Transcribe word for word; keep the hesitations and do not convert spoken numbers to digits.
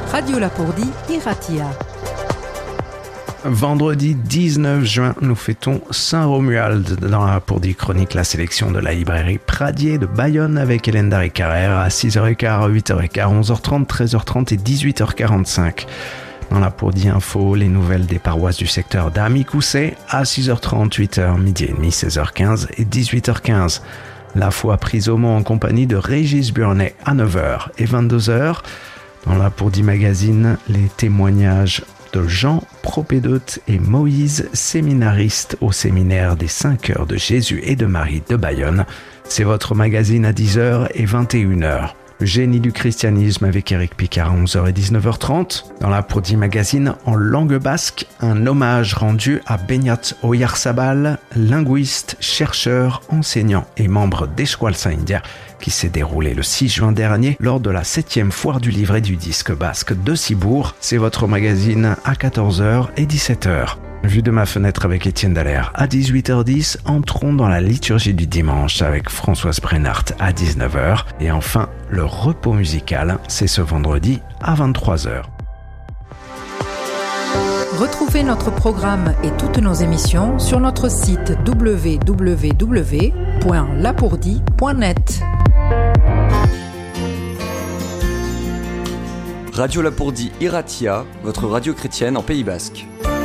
Radio Lapourdie, Iratia. Vendredi dix-neuf juin, nous fêtons Saint-Romuald. Dans la Lapourdie chronique, la sélection de la librairie Pradier de Bayonne avec Hélène Darry-Carrère à six heures quinze, huit heures quinze, onze heures trente, treize heures trente et dix-huit heures quarante-cinq. Dans la Lapourdie Info, les nouvelles des paroisses du secteur d'Ami-Cousset à six heures trente, huit heures, midi et demi, seize heures quinze et dix-huit heures quinze. La foi prise au mot en compagnie de Régis Burnet à neuf heures et vingt-deux heures. Dans la Lapourdie Magazine, les témoignages de Jean, propédote et Moïse, séminariste au séminaire des cinq heures de Jésus et de Marie de Bayonne. C'est votre magazine à dix heures et vingt et une heures. Le génie du christianisme avec Éric Picard à onze heures et dix-neuf heures trente. Dans la Lapourdie Magazine, en langue basque, un hommage rendu à Beñat Oyarzabal, linguiste, chercheur, enseignant et membre d'Euskaltzaindia, qui s'est déroulé le six juin dernier lors de la septième foire du livre et du disque basque de Cibourg. C'est votre magazine à quatorze heures et dix-sept heures. Vue de ma fenêtre avec Étienne Dallaire à dix-huit heures dix, entrons dans la liturgie du dimanche avec Françoise Brennart à dix-neuf heures. Et enfin, le repos musical, c'est ce vendredi à vingt-trois heures. Retrouvez notre programme et toutes nos émissions sur notre site w w w point lapourdie point net. Radio Lapourdie Iratia, votre radio chrétienne en Pays Basque.